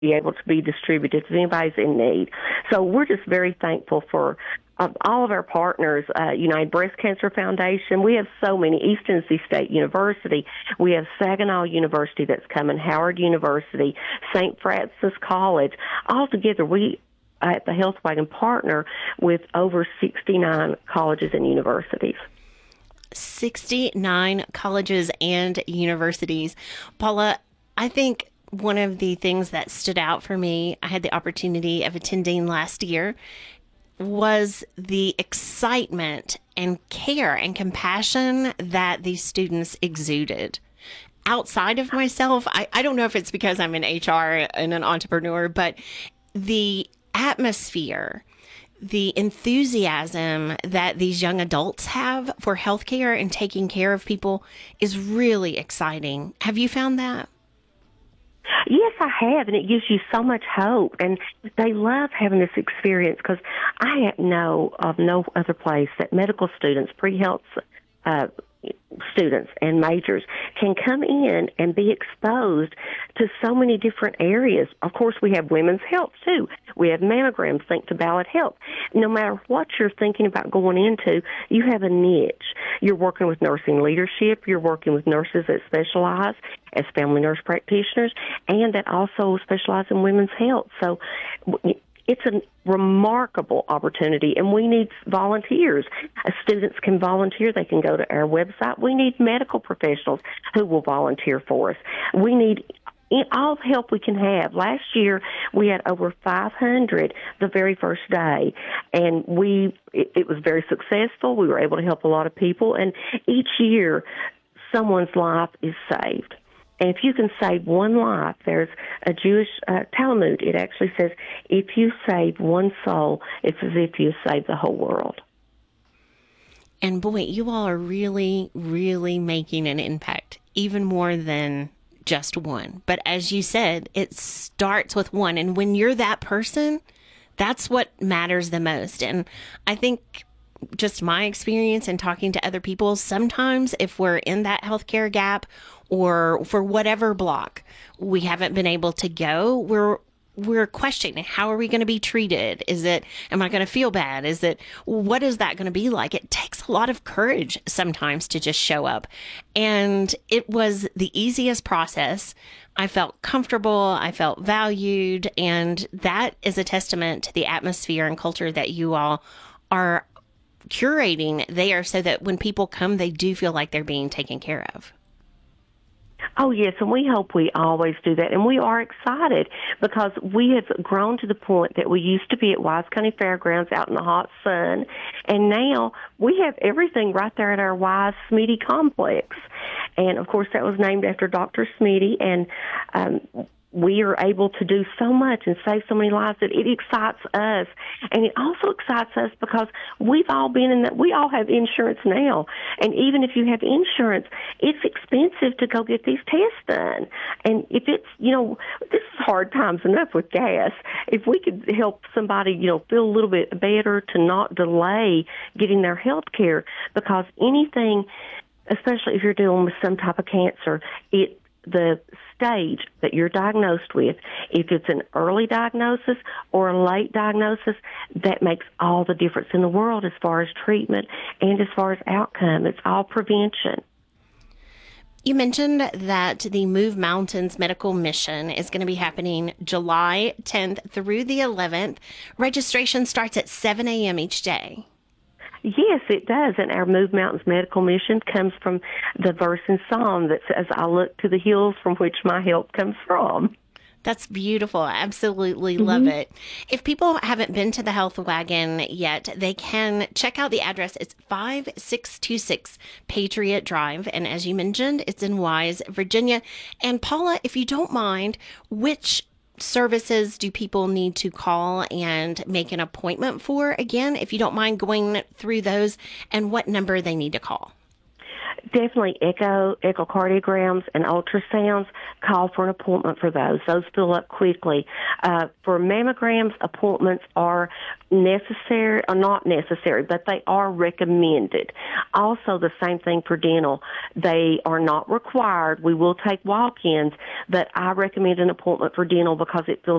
be able to be distributed if anybody's in need. So we're just very thankful for all of our partners, United Breast Cancer Foundation. We have so many. East Tennessee State University. We have Saginaw University that's coming, Howard University, St. Francis College. All together, we at the Health Wagon partner with over 69 colleges and universities. 69 colleges and universities. Paula, I think one of the things that stood out for me, I had the opportunity of attending last year, was the excitement and care and compassion that these students exuded. Outside of myself, I don't know if it's because I'm in HR and an entrepreneur, but the atmosphere, the enthusiasm that these young adults have for healthcare and taking care of people is really exciting. Have you found that? Yes, I have, and it gives you so much hope. And they love having this experience because I know of no other place that medical students, pre-health students and majors can come in and be exposed to so many different areas. Of course, we have women's health, too. We have mammograms, Think to Ballot Health. No matter what you're thinking about going into, you have a niche. You're working with nursing leadership. You're working with nurses that specialize as family nurse practitioners and that also specialize in women's health. So it's a remarkable opportunity, and we need volunteers. Students can volunteer. They can go to our website. We need medical professionals who will volunteer for us. We need all the help we can have. Last year, we had over 500 the very first day, and it was very successful. We were able to help a lot of people, and each year, someone's life is saved. And if you can save one life, there's a Jewish Talmud. It actually says, if you save one soul, it's as if you saved the whole world. And boy, you all are really, really making an impact, even more than just one. But as you said, it starts with one. And when you're that person, that's what matters the most. And I think just my experience in talking to other people, sometimes if we're in that healthcare gap or for whatever block we haven't been able to go, we're questioning, how are we going to be treated? Am I going to feel bad? What is that going to be like? It takes a lot of courage sometimes to just show up. And it was the easiest process. I felt comfortable. I felt valued. And that is a testament to the atmosphere and culture that you all are curating there so that when people come, they do feel like they're being taken care of. Oh, yes, and we hope we always do that. And we are excited because we have grown to the point that we used to be at Wise County Fairgrounds out in the hot sun, and now we have everything right there at our Wise Smitty complex. And, of course, that was named after Dr. Smitty, and we are able to do so much and save so many lives that it excites us. And it also excites us because we've all been in that. We all have insurance now. And even if you have insurance, it's expensive to go get these tests done. And if it's, this is hard times enough with gas. If we could help somebody, feel a little bit better to not delay getting their health care, because anything, especially if you're dealing with some type of cancer, the stage that you're diagnosed with, if it's an early diagnosis or a late diagnosis, that makes all the difference in the world as far as treatment and as far as outcome. It's all prevention. You mentioned that the Move Mountains Medical Mission is going to be happening July 10th through the 11th. Registration starts at 7 a.m. each day. Yes, it does. And our Move Mountains Medical Mission comes from the verse in Psalm that says, I look to the hills from which my help comes from. That's beautiful. I absolutely love it. If people haven't been to the Health Wagon yet, they can check out the address. It's 5626 Patriot Drive. And as you mentioned, it's in Wise, Virginia. And Paula, if you don't mind, which services do people need to call and make an appointment for? Again, if you don't mind going through those, and what number they need to call. Definitely echocardiograms and ultrasounds. Call for an appointment for those. Those fill up quickly. For mammograms, appointments are necessary, or not necessary, but they are recommended. Also, the same thing for dental. They are not required. We will take walk-ins, but I recommend an appointment for dental because it feels